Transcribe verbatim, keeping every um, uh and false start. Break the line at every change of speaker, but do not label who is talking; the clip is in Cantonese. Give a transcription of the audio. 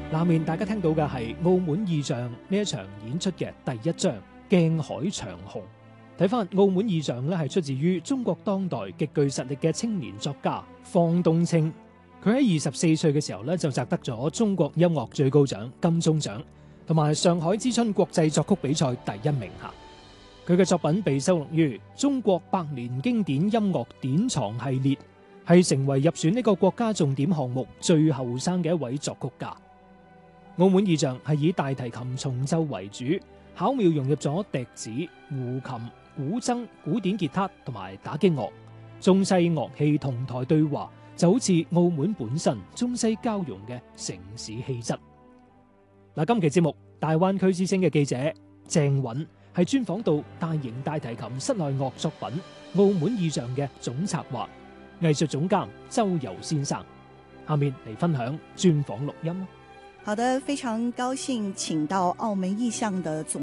下面大家聽到嘅係澳門意象呢一場演出嘅第一章鏡海長虹。睇翻澳門意象咧，係出自於中國當代極具實力嘅青年作家方東青。佢喺二十四歲嘅時候咧，就摘得咗中國音樂最高獎金鐘獎，同埋上海之春國際作曲比賽第一名吓。佢嘅作品被收錄於中國百年經典音樂典藏系列，係成為入選呢個國家重點項目最後生嘅一位作曲家。澳門意象係以大提琴重奏為主，巧妙融入咗笛子、胡琴、古箏、古典吉他同埋打擊樂，中西樂器同台對話，就好似澳門本身中西交融嘅城市氣質。嗱，今期節目大灣區之聲嘅記者鄭允係專訪到大型大提琴室內樂作品《澳門意象》嘅總策劃、藝術總監周游先生，下面嚟分享專訪錄音。
好的，非常高興請到澳門意象的總